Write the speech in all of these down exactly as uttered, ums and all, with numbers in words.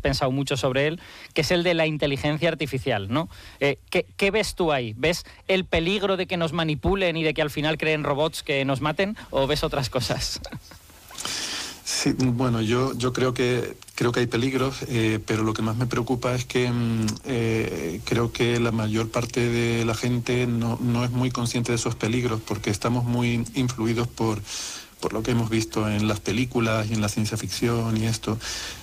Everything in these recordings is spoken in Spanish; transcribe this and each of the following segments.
pensado mucho sobre él, que es el de la inteligencia artificial, ¿no? Eh, ¿qué, ¿Qué ves tú ahí? ¿Ves el peligro de que nos manipulen y de que al final creen robots que nos maten, o ves otras cosas? Sí, bueno, yo, yo creo que creo que hay peligros, eh, pero lo que más me preocupa es que eh, creo que la mayor parte de la gente no, no es muy consciente de esos peligros, porque estamos muy influidos por, por lo que hemos visto en las películas y en la ciencia ficción y esto.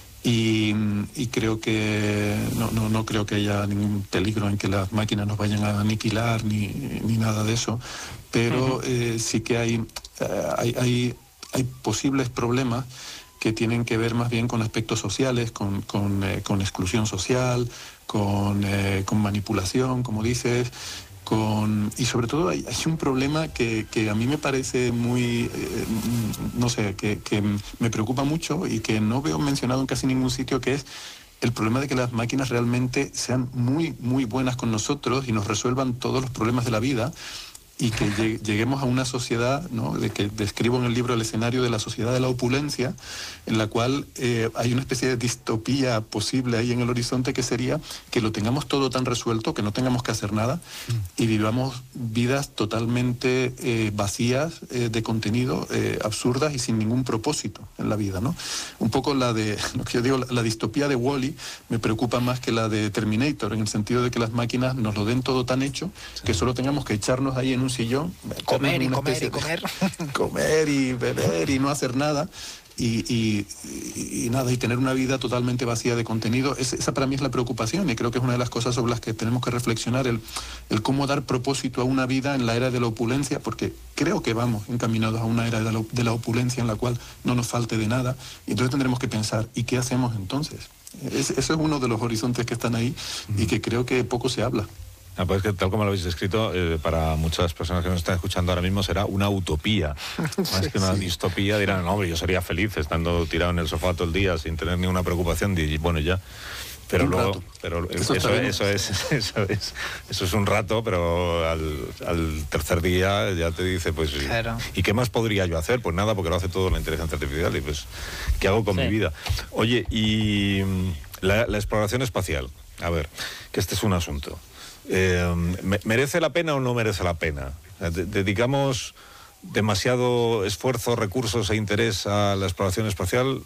Y, y creo que no, no, no creo que haya ningún peligro en que las máquinas nos vayan a aniquilar ni, ni nada de eso, pero uh-huh. eh, sí que hay, hay, hay hay posibles problemas que tienen que ver más bien con aspectos sociales, con, con, eh, con exclusión social, con, eh, con manipulación, como dices, con... y sobre todo hay, hay un problema que, que a mí me parece muy, eh, no sé, que, que me preocupa mucho y que no veo mencionado en casi ningún sitio, que es el problema de que las máquinas realmente sean muy, muy buenas con nosotros y nos resuelvan todos los problemas de la vida, y que lleguemos a una sociedad, ¿no?, de que describo en el libro el escenario de la sociedad de la opulencia, en la cual eh, hay una especie de distopía posible ahí en el horizonte, que sería que lo tengamos todo tan resuelto, que no tengamos que hacer nada, y vivamos vidas totalmente eh, vacías eh, de contenido, eh, absurdas y sin ningún propósito en la vida, ¿no? Un poco la de, lo que yo digo, la, la distopía de Wall-E me preocupa más que la de Terminator, en el sentido de que las máquinas nos lo den todo tan hecho, sí, que solo tengamos que echarnos ahí en un sillón, comer y comer y comer, comer y beber y no hacer nada, y, y, y, y nada, y tener una vida totalmente vacía de contenido. Es, esa para mí es la preocupación, y creo que es una de las cosas sobre las que tenemos que reflexionar, el, el cómo dar propósito a una vida en la era de la opulencia, porque creo que vamos encaminados a una era de la, de la opulencia en la cual no nos falte de nada, y entonces tendremos que pensar, ¿y qué hacemos entonces? Es, eso es uno de los horizontes que están ahí, y que creo que poco se habla. Ah, pues que tal como lo habéis descrito, eh, para muchas personas que nos están escuchando ahora mismo será una utopía. Más sí, que una sí. distopía, dirán, no, hombre, yo sería feliz estando tirado en el sofá todo el día sin tener ninguna preocupación, y bueno, ya. Pero un luego, rato. pero eso, eso, eso, es, eso es, eso es un rato, pero al, al tercer día ya te dice, pues, claro. ¿y qué más podría yo hacer? Pues nada, porque lo hace todo la inteligencia artificial, y pues, ¿qué hago con sí. mi vida? Oye, y la, la exploración espacial, a ver, que este es un asunto. Eh, ¿merece la pena o no merece la pena? ¿Dedicamos demasiado esfuerzo, recursos e interés a la exploración espacial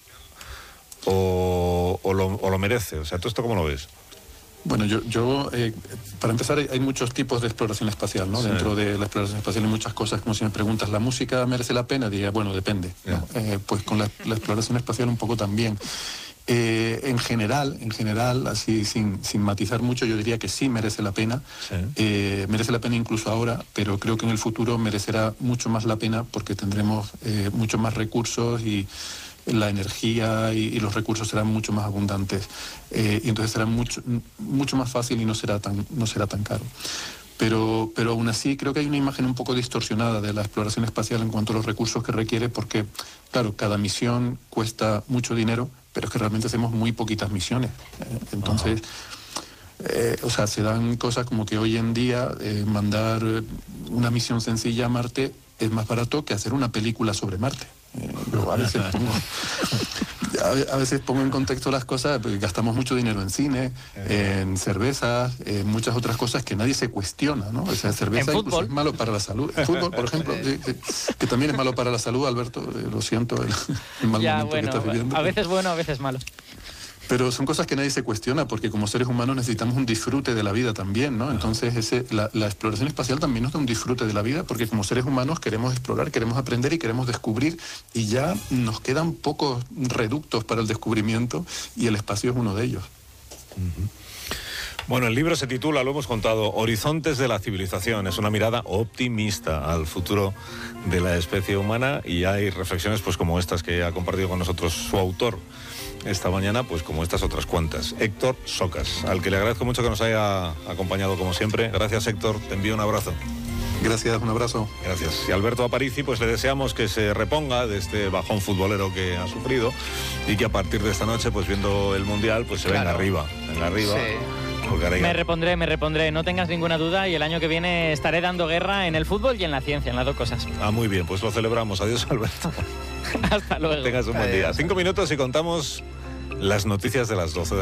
o, o, lo, o lo merece? O sea, ¿tú esto cómo lo ves? Bueno, yo, yo eh, para empezar, hay, hay muchos tipos de exploración espacial, ¿no? Sí. Dentro de la exploración espacial hay muchas cosas, como si me preguntas, ¿la música merece la pena? Diría, bueno, depende, ¿no? Yeah. Eh, pues con la, la exploración espacial un poco también. Eh, en general, en general, así sin, sin matizar mucho, yo diría que sí merece la pena. Sí. Eh, merece la pena incluso ahora, pero creo que en el futuro merecerá mucho más la pena, porque tendremos eh, muchos más recursos, y la energía y, y los recursos serán mucho más abundantes. Eh, y entonces será mucho, mucho más fácil y no será tan, no será tan caro. Pero, pero aún así creo que hay una imagen un poco distorsionada de la exploración espacial en cuanto a los recursos que requiere, porque, claro, cada misión cuesta mucho dinero, pero es que realmente hacemos muy poquitas misiones. Eh, entonces, eh, o sea, se dan cosas como que hoy en día eh, mandar una misión sencilla a Marte es más barato que hacer una película sobre Marte. Eh, yo a veces pongo, a, a veces pongo en contexto las cosas, porque gastamos mucho dinero en cine, en cervezas, en muchas otras cosas que nadie se cuestiona, ¿no? O sea, cerveza incluso es malo para la salud. El fútbol, por ejemplo, que, que también es malo para la salud, Alberto, eh, lo siento, el, el mal ya, momento bueno, que estás viviendo. A veces bueno, a veces malo. Pero son cosas que nadie se cuestiona, porque como seres humanos necesitamos un disfrute de la vida también, ¿no? Entonces ese, la, la exploración espacial también nos da un disfrute de la vida, porque como seres humanos queremos explorar, queremos aprender y queremos descubrir, y ya nos quedan pocos reductos para el descubrimiento, y el espacio es uno de ellos. Uh-huh. Bueno, el libro se titula, lo hemos contado, Horizontes de la civilización. Es una mirada optimista al futuro de la especie humana, y hay reflexiones pues como estas que ha compartido con nosotros su autor esta mañana, pues como estas otras cuantas. Héctor Socas, al que le agradezco mucho que nos haya acompañado como siempre. Gracias, Héctor, te envío un abrazo. Gracias, un abrazo. Gracias. Y a Alberto Aparici, pues le deseamos que se reponga de este bajón futbolero que ha sufrido, y que a partir de esta noche, pues viendo el Mundial, pues se claro. venga arriba, venga arriba. Sí. Me repondré, me repondré, no tengas ninguna duda, y el año que viene estaré dando guerra en el fútbol y en la ciencia, en las dos cosas. Ah, muy bien, pues lo celebramos. Adiós, Alberto. Hasta luego. Tengas un buen día. Cinco minutos y contamos las noticias de las doce de